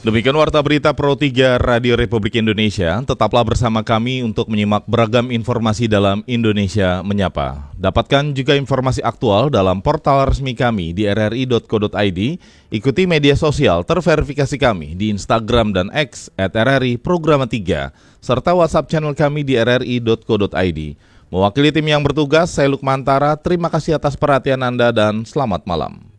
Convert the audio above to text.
Demikian Warta Berita Pro 3 Radio Republik Indonesia. Tetaplah bersama kami untuk menyimak beragam informasi dalam Indonesia Menyapa. Dapatkan juga informasi aktual dalam portal resmi kami di rri.co.id. Ikuti media sosial terverifikasi kami di Instagram dan X @RRI_Programa3 serta WhatsApp channel kami di rri.co.id. Mewakili tim yang bertugas, saya Lukmantara. Terima kasih atas perhatian Anda dan selamat malam.